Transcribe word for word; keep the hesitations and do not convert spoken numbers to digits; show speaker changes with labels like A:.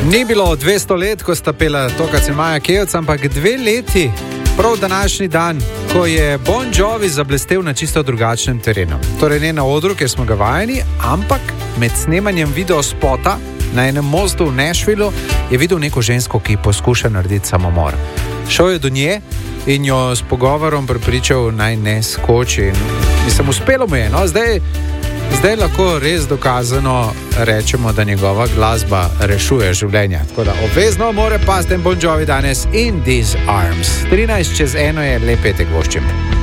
A: Ni bilo dvesto let, ko sta pela to, kar se Maja Kevc, ampak dve leti, prav današnji dan, ko je Bon Jovi zablestel na čisto drugačnem terenu. Torej ne na odru, kjer smo ga vajeni, ampak med snemanjem videospota na enem mostu v Nashvillu je videl neko žensko, ki poskuša narediti samomor. Šel je do nje in jo s pogovorom prepričal, naj ne skoči. Mislim, uspelo mu je, no, zdaj... Zdaj lahko res dokazano rečemo, da njegova glasba rešuje življenja. Tako da obvezno mora pasti Bon Jovi danes In These Arms. trinajst čez eno je, lep petek voščim.